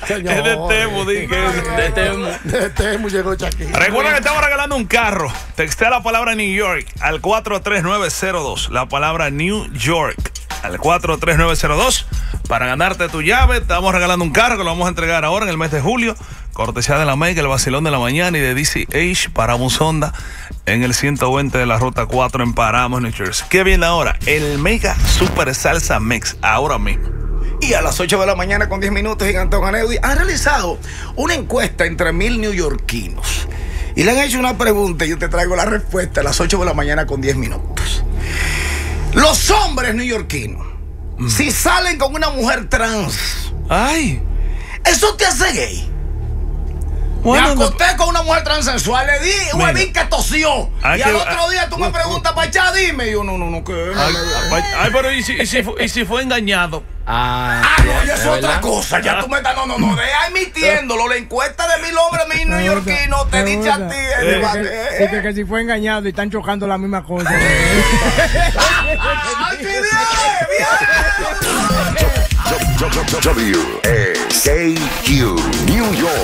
Es de Temu, de Temu llegó Shakira. Recuerda que estamos regalando un carro. Textea la palabra New York al 43902. La palabra New York al 43902 para ganarte tu llave. Estamos regalando un carro que lo vamos a entregar ahora en el mes de julio. Cortesía de la Mega, el vacilón de la mañana y de DCH para Musonda en el 120 de la ruta 4 en Paramos, New Jersey. ¿Qué viene ahora? El Mega Super Salsa Mix, ahora mismo. Y a las 8 de la mañana con 10 minutos, Gigantón Aneudi ha realizado una encuesta entre 1,000 neoyorquinos. Y le han hecho una pregunta y yo te traigo la respuesta a las 8 de la mañana con 10 minutos. Los hombres neoyorquinos, si salen con una mujer trans, ¡ay! ¿eso te hace gay? Bueno, me acosté con una mujer transexual, le di huevín que tosió. Y al otro día tú me preguntas, Pachá, dime. Y yo, no, ¿qué? Ay, pero ¿y si fue engañado? No, ya es otra cosa. Ya tú me estás, no, deja emitiéndolo. La encuesta de 1,000 hombres, 1,000 neoyorquinos, te dice a ti. Es que si fue engañado y están chocando la misma cosa. ¡Ay, qué bien! WSKQ New York.